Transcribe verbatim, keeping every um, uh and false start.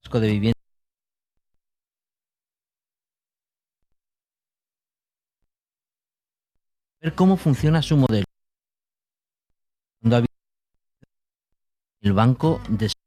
Vasco de Vivienda. Ver cómo funciona su modelo. Cuando había el banco de